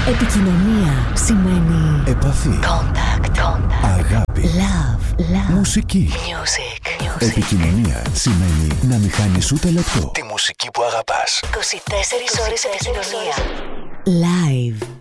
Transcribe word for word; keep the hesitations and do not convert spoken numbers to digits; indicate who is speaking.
Speaker 1: Επικοινωνία σημαίνει
Speaker 2: επαφή,
Speaker 1: contact, contact.
Speaker 2: αγάπη,
Speaker 1: Love, love.
Speaker 2: μουσική.
Speaker 1: Music, music.
Speaker 2: Επικοινωνία σημαίνει να μην χάνεις ούτε λεπτό τη μουσική που αγαπάς.
Speaker 1: είκοσι τέσσερις ώρες επικοινωνία. Live.